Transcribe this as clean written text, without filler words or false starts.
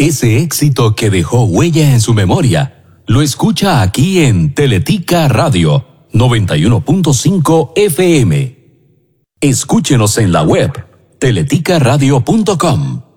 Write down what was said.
Ese éxito que dejó huella en su memoria, lo escucha aquí en Teletica Radio 91.5 FM. Escúchenos en la web teleticaradio.com.